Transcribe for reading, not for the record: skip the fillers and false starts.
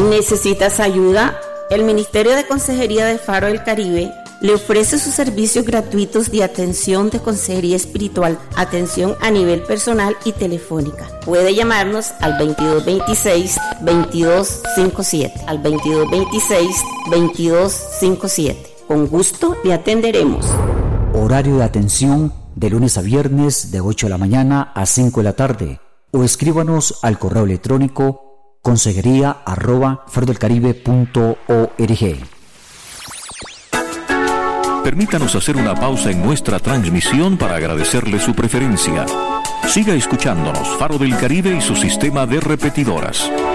¿Necesitas ayuda? El Ministerio de Consejería de Faro del Caribe le ofrece sus servicios gratuitos de atención de consejería espiritual, atención a nivel personal y telefónica. Puede llamarnos al 2226-2257, al 2226-2257. Con gusto le atenderemos. Horario de atención de lunes a viernes de 8 de la mañana a 5 de la tarde. O escríbanos al correo electrónico consejería@farodelcaribe.org. Permítanos hacer una pausa en nuestra transmisión para agradecerle su preferencia. Siga escuchándonos, Faro del Caribe y su sistema de repetidoras.